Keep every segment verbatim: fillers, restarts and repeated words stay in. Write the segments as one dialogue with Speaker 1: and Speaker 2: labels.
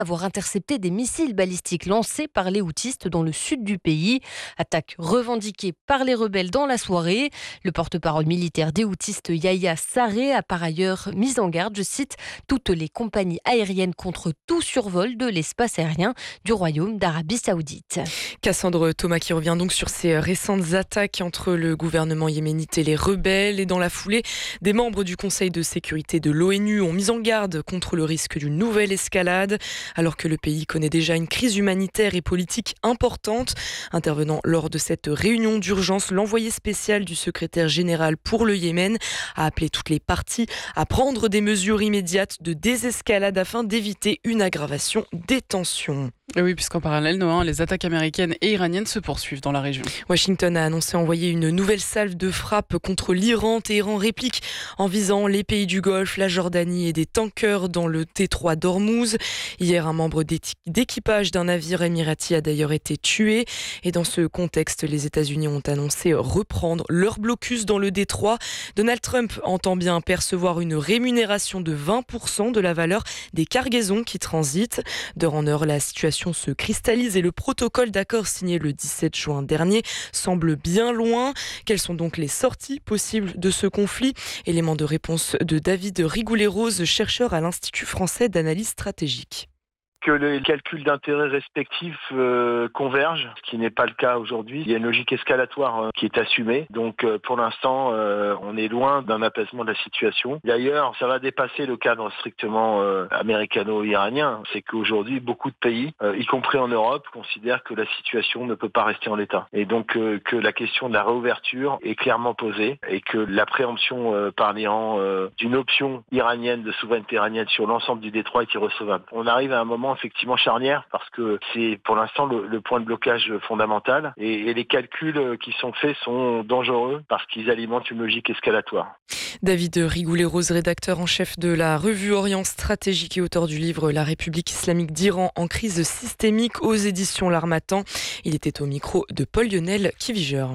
Speaker 1: avoir intercepté des missiles balistiques lancés par les houthis dans le sud du pays. Attaque revendiquée par les rebelles dans la soirée. Le porte-parole militaire des houthis, Yahya Sarré, a par ailleurs mis en garde, je cite, toutes les compagnies aériennes contre tout survol de l'espace aérien du Royaume d'Arabie Saoudite.
Speaker 2: Cassandre Thomas qui revient donc sur ces récentes attaques entre le gouvernement yéménite et les rebelles. Et dans la foulée, des membres du Conseil de sécurité de l'ONU ont mis en garde contre le risque d'une nouvelle escalade, alors que le pays connaît déjà une crise humanitaire et politique importante. Intervenant lors de cette réunion d'urgence, l'envoyé spécial du secrétaire général pour le Yémen a appelé toutes les parties à prendre des mesures immédiates de désescalade afin d'éviter une aggravation des tensions.
Speaker 3: Et oui, puisqu'en parallèle, Noah, les attaques américaines et iraniennes se poursuivent dans la région.
Speaker 2: Washington a annoncé envoyer une nouvelle salve de frappe contre l'Iran. Téhéran réplique en visant les pays du Golfe, la Jordanie et des tankers dans le détroit d'Ormuz. Hier, un membre d'équipage d'un navire émirati a d'ailleurs été tué. Et dans ce contexte, les États-Unis ont annoncé reprendre leur blocus dans le détroit. Donald Trump entend bien percevoir une rémunération de vingt pour cent de la valeur des cargaisons qui transitent. D'heure en heure, la situation se cristallise et le protocole d'accord signé le dix-sept juin dernier semble bien loin. Quelles sont donc les sorties possibles de ce conflit? Élément de réponse de David Rigoulet-Rose, chercheur à l'Institut français d'analyse stratégique.
Speaker 4: Que les calculs d'intérêts respectifs euh, convergent, ce qui n'est pas le cas aujourd'hui. Il y a une logique escalatoire euh, qui est assumée. Donc euh, pour l'instant, euh, on est loin d'un apaisement de la situation. D'ailleurs, ça va dépasser le cadre strictement euh, américano-iranien. C'est qu'aujourd'hui, beaucoup de pays, euh, y compris en Europe, considèrent que la situation ne peut pas rester en l'état. Et donc euh, que la question de la réouverture est clairement posée et que la préemption euh, par l'Iran euh, d'une option iranienne de souveraineté iranienne sur l'ensemble du détroit est irrecevable. On arrive à un moment effectivement charnière parce que c'est pour l'instant le, le point de blocage fondamental et, et les calculs qui sont faits sont dangereux parce qu'ils alimentent une logique escalatoire.
Speaker 2: David Rigoulet-Rose, rédacteur en chef de la revue Orient Stratégique et auteur du livre La République islamique d'Iran en crise systémique aux éditions L'Harmattan. Il était au micro de Paul-Lionel Kivigeur.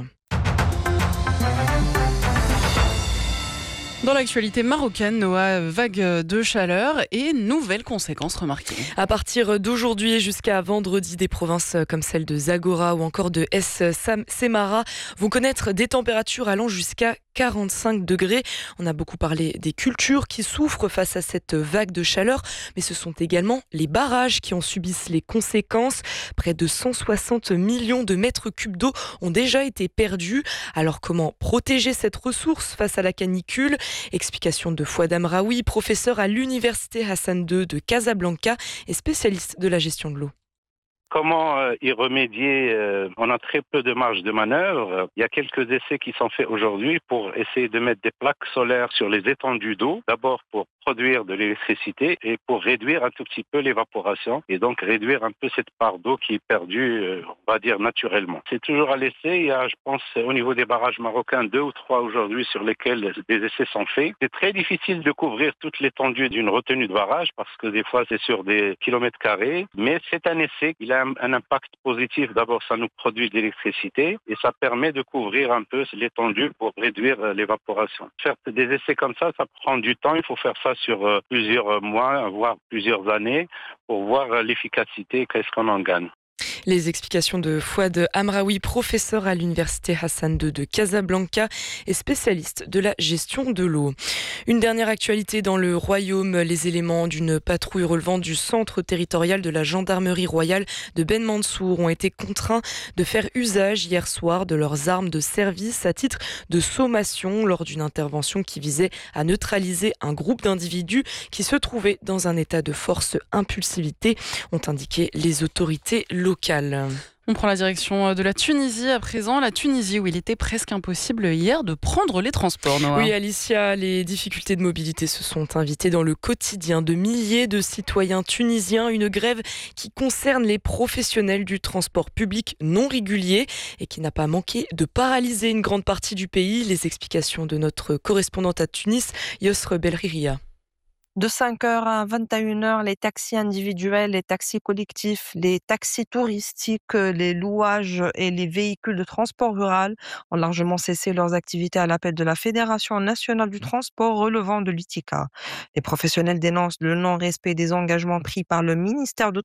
Speaker 3: Dans l'actualité marocaine, Noah, vague de chaleur et nouvelles conséquences remarquées.
Speaker 2: À partir d'aujourd'hui et jusqu'à vendredi, des provinces comme celle de Zagora ou encore de Es Semara vont connaître des températures allant jusqu'à quarante-cinq degrés. On a beaucoup parlé des cultures qui souffrent face à cette vague de chaleur, mais ce sont également les barrages qui en subissent les conséquences. Près de cent soixante millions de mètres cubes d'eau ont déjà été perdus. Alors comment protéger cette ressource face à la canicule? Explication de Fouad Amraoui, professeur à l'université Hassan deux de Casablanca et spécialiste de la gestion de l'eau.
Speaker 5: Comment euh, y remédier euh, On a très peu de marge de manœuvre. Il y a quelques essais qui sont faits aujourd'hui pour essayer de mettre des plaques solaires sur les étendues d'eau. D'abord pour produire de l'électricité et pour réduire un tout petit peu l'évaporation et donc réduire un peu cette part d'eau qui est perdue, euh, on va dire, naturellement. C'est toujours à l'essai. Il y a, je pense, au niveau des barrages marocains, deux ou trois aujourd'hui sur lesquels des essais sont faits. C'est très difficile de couvrir toute l'étendue d'une retenue de barrage parce que des fois c'est sur des kilomètres carrés. Mais c'est un essai. Il a un, un impact positif. D'abord, ça nous produit de l'électricité et ça permet de couvrir un peu l'étendue pour réduire l'évaporation. Faire des essais comme ça, ça prend du temps. Il faut faire ça sur plusieurs mois, voire plusieurs années, pour voir l'efficacité, qu'est-ce qu'on en gagne.
Speaker 2: Les explications de Fouad Amraoui, professeur à l'université Hassan deux de Casablanca et spécialiste de la gestion de l'eau. Une dernière actualité dans le royaume, les éléments d'une patrouille relevant du centre territorial de la gendarmerie royale de Ben Mansour ont été contraints de faire usage hier soir de leurs armes de service à titre de sommation lors d'une intervention qui visait à neutraliser un groupe d'individus qui se trouvaient dans un état de force impulsivité, ont indiqué les autorités locales.
Speaker 3: On prend la direction de la Tunisie à présent. La Tunisie où il était presque impossible hier de prendre les transports, Noah.
Speaker 2: Oui, Alicia, les difficultés de mobilité se sont invitées dans le quotidien de milliers de citoyens tunisiens. Une grève qui concerne les professionnels du transport public non régulier et qui n'a pas manqué de paralyser une grande partie du pays. Les explications de notre correspondante à Tunis, Yosre Belriria.
Speaker 6: De cinq heures à vingt et une heures, les taxis individuels, les taxis collectifs, les taxis touristiques, les louages et les véhicules de transport rural ont largement cessé leurs activités à l'appel de la Fédération nationale du transport relevant de l'I T I C A. Les professionnels dénoncent le non-respect des engagements pris par le ministère de